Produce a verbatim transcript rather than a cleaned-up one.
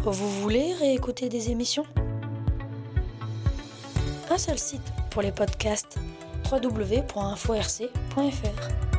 Vous voulez réécouter des émissions ? Un seul site pour les podcasts, w w w point info r c point f r.